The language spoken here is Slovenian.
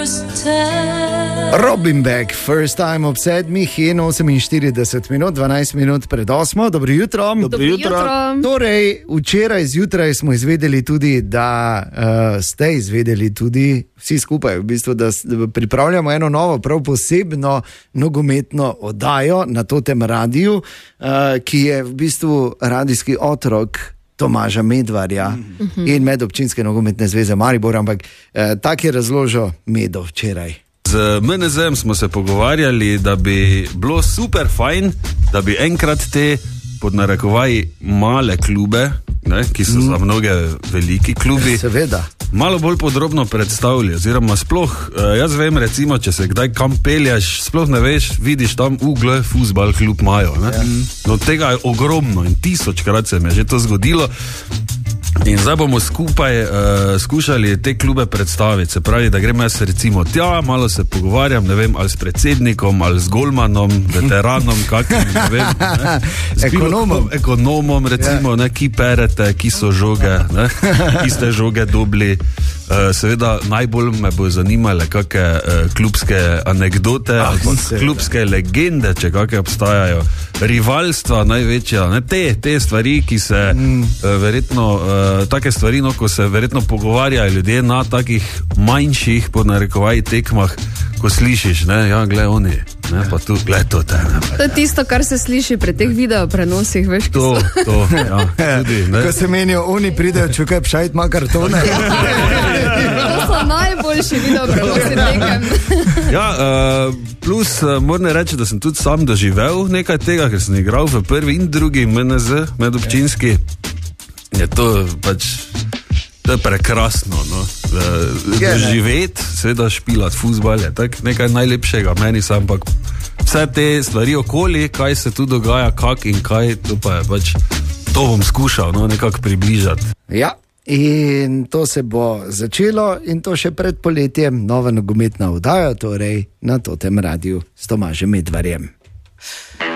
Robin Beck, first time ob 7:48 minut, 12 minut pred 8. Dobro jutro. Dobro jutro. Torej, včeraj zjutraj smo izvedeli tudi, da ste izvedeli tudi vsi skupaj, v bistvu, da pripravljamo eno novo, prav posebno nogometno oddajo na Totem radiju, ki je v bistvu radijski otrok Tomaža Medvarja in Medobčinske nogometne zveze Maribor, ampak tak je razložil Medo včeraj. Z MNZ-em smo se pogovarjali, da bi bilo super fajn, da bi enkrat te pod narekovaji male klube, ne, ki so za mnoge veliki klubi, seveda, malo bolj podrobno predstavili, oziroma sploh, jaz vem recimo, če se kdaj kam peljaš, sploh ne veš, vidiš tam ugle, fuzbal klub imajo, ne? No tega je ogromno in 1000krat se mi je že to zgodilo. In zdaj bomo skupaj skušali te klube predstaviti, se pravi, da grem jaz recimo tja, malo se pogovarjam, ne vem, ali s predsednikom, ali z golmanom, veteranom, kakim, ne vem, ne? Ekonomom recimo, ne, ki perete, ki so žoge, ne? Ki ste žoge dobili. Seveda najbolj me bo zanimale kakšne klubske anekdote ali klubske legende, če kakšne obstajajo, rivalstva največja, ne? Te stvari, ki se verjetno, take stvari, no, ko se verjetno pogovarjajo ljudje na takih manjših pod narekovaji tekmah, ko slišiš, ne, ja, glej oni, ne, pa tu, glej to te, ne. To je tisto, kar se sliši pri teh video prenosih, veš, to, ja, tudi, ne. Ko se menijo, oni pridejo, čukaj, pšajt ima kartone. To so najboljši video prenosi tekem. Ja, plus moram reči, da sem tudi sam doživel nekaj tega, ker sem igral v prvi in drugi MNZ, medobčinski. Je to pač, to je prekrasno, no. Doživeti, seveda špilat fuzbal je tak nekaj najlepšega, meni sam, ampak vse te stvari okoli, kaj se tu dogaja, kak in kaj, to pa je pač, to bom skušal, no, nekako približati. Ja, in to se bo začelo in to še pred poletjem, nova nogometna oddaja, torej na Totem radiju s Tomažem Medvarjem.